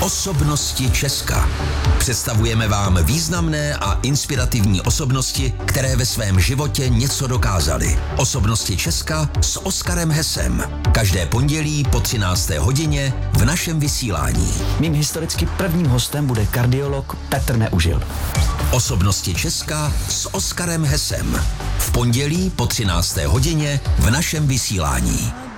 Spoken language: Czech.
Osobnosti Česka. Představujeme vám významné a inspirativní osobnosti, které ve svém životě něco dokázaly. Osobnosti Česka s Oskarem Hesem. Každé pondělí po 13. hodině v našem vysílání. Mým historicky prvním hostem bude kardiolog Petr Neužil. Osobnosti Česka s Oskarem Hesem. V pondělí po 13. hodině v našem vysílání.